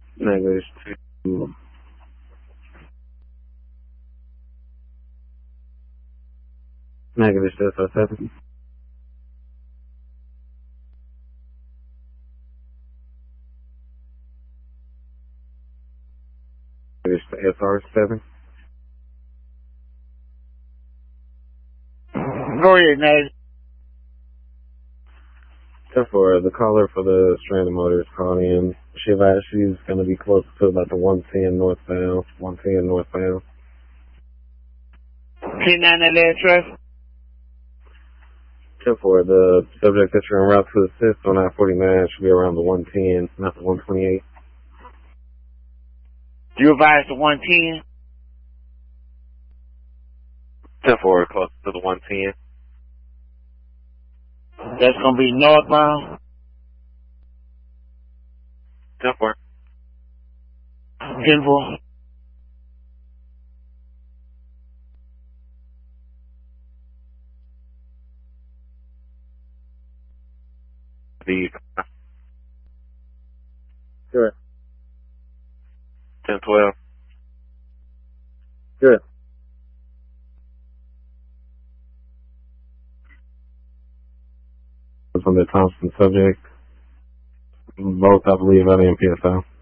Negative to negative to SR7. Negative to SR7. Go ahead, Nate. Therefore, the caller for the stranded motor is calling in. She advised she's going to be close to about the 110 northbound. 110 northbound. Can I know the address? Therefore, the subject that you're en route to assist on I-49 should be around the 110, not the 128. You advised the 110? Therefore, close to the 110. That's going to be northbound? Therefore. Denver. Good. 10-12. Good. From the Thompson subject. Both, I believe, are the MPSO.